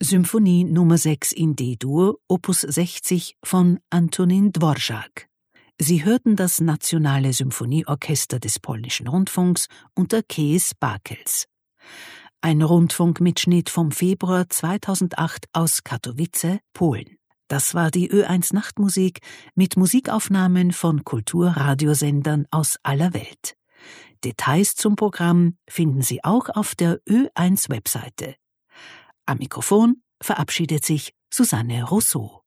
Symphonie Nr. 6 in D-Dur, Opus 60 von Antonín Dvořák. Sie hörten das Nationale Symphonieorchester des Polnischen Rundfunks unter Cees Barkels. Ein Rundfunkmitschnitt vom Februar 2008 aus Katowice, Polen. Das war die Ö1 Nachtmusik mit Musikaufnahmen von Kulturradiosendern aus aller Welt. Details zum Programm finden Sie auch auf der Ö1 Webseite. Am Mikrofon verabschiedet sich Susanne Rousseau.